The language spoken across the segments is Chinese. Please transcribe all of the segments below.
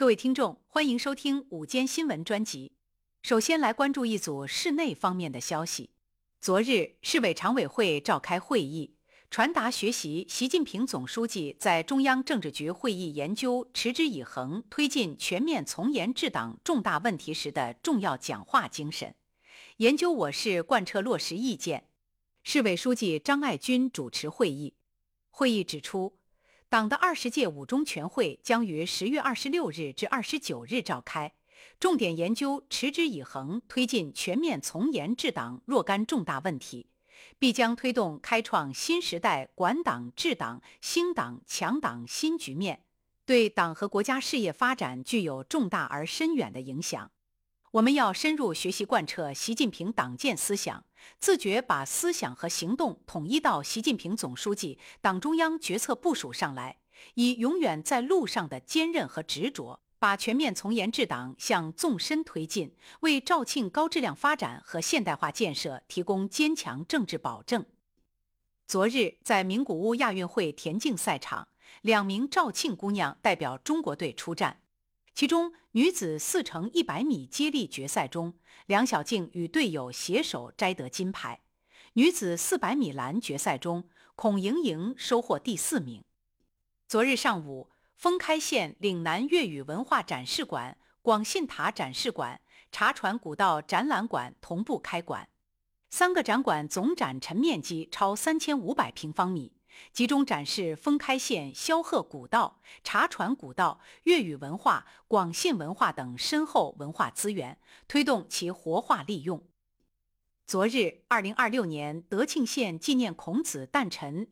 各位听众，欢迎收听午间新闻专辑。首先来关注一组室内方面的消息。昨日，市委常委会召开会议，传达学习习近平总书记在中央政治局会议研究持之以恒推进全面从严治党重大问题时的重要讲话精神，研究我市贯彻落实意见。市委书记张爱军主持会议。会议指出，党的20届五中全会将于10月26日至29日召开，重点研究持之以恒推进全面从严治党若干重大问题，必将推动开创新时代管党治党兴党强党新局面，对党和国家事业发展具有重大而深远的影响。我们要深入学习贯彻习近平党建思想，自觉把思想和行动统一到习近平总书记、党中央决策部署上来，以永远在路上的坚韧和执着，把全面从严治党向纵深推进，为肇庆高质量发展和现代化建设提供坚强政治保证。昨日，在名古屋亚运会田径赛场，2名肇庆姑娘代表中国队出战。其中，女子4×100米接力决赛中，梁晓静与队友携手摘得金牌；女子400米栏决赛中，孔莹莹收获第4名。昨日上午，封开县岭南粤语文化展示馆、广信塔展示馆、茶船古道展览馆同步开馆，3个展馆总展陈面积超3500平方米。集中展示封开县萧鹤古道、茶船古道、粤语文化、广信文化等深厚文化资源，推动其活化利用。昨日，2026年德庆县纪念孔子诞辰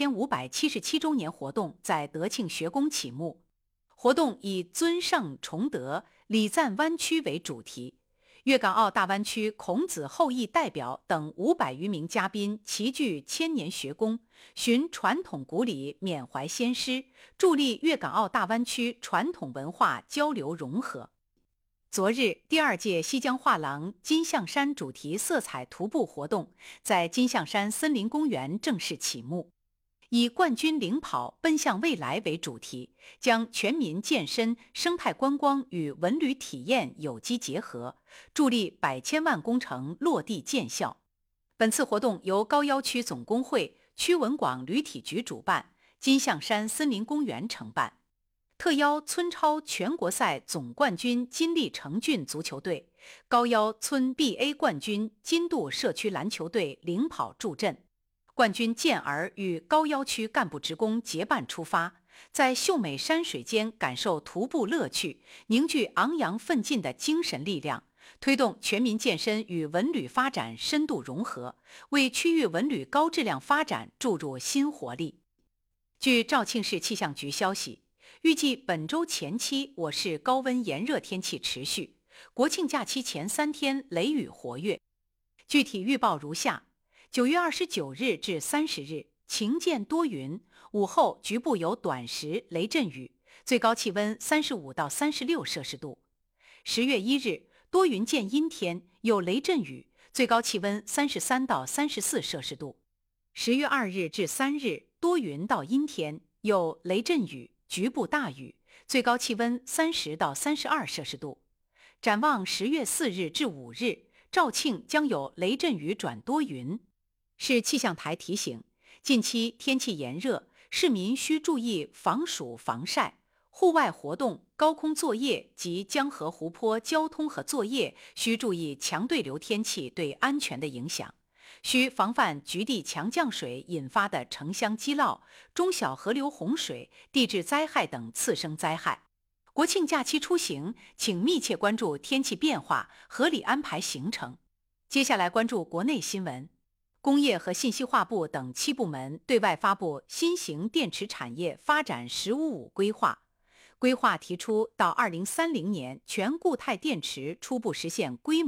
2577周年活动在德庆学宫启幕。活动以尊圣崇德、礼赞湾区为主题。粤港澳大湾区孔子后裔代表等500余名嘉宾齐聚千年学宫，循传统古礼缅怀先师，助力粤港澳大湾区传统文化交流融合。昨日，第2届西江画廊金象山主题色彩徒步活动在金象山森林公园正式启幕。以冠军领跑奔向未来为主题，将全民健身、生态观光与文旅体验有机结合，助力百千万工程落地见效。本次活动由高要区总工会、区文广旅体局主办，金象山森林公园承办。特邀村超全国赛总冠军金利城郡足球队、高要村 BA 冠军金渡社区篮球队领跑助阵。冠军健儿与高要区干部职工结伴出发，在秀美山水间感受徒步乐趣，凝聚昂扬奋进的精神力量，推动全民健身与文旅发展深度融合，为区域文旅高质量发展注入新活力。据肇庆市气象局消息，预计本周前期我市高温炎热天气持续，国庆假期前3天雷雨活跃。具体预报如下：9月29日至30日，晴间多云，午后局部有短时雷阵雨，最高气温35到36摄氏度。10月1日，多云见阴天，有雷阵雨，最高气温33到34摄氏度。10月2日至3日，多云到阴天，有雷阵雨，局部大雨，最高气温30到32摄氏度。展望10月4日至5日，肇庆将有雷阵雨转多云。市气象台提醒，近期天气炎热，市民需注意防暑防晒，户外活动、高空作业及江河湖泊交通和作业需注意强对流天气对安全的影响，需防范局地强降水引发的城乡积涝、中小河流洪水、地质灾害等次生灾害。国庆假期出行，请密切关注天气变化，合理安排行程。接下来关注国内新闻。工业和信息化部等7部门对外发布新型电池产业发展“15+5”规划。规划提出，到2030年，全固态电池初步实现规模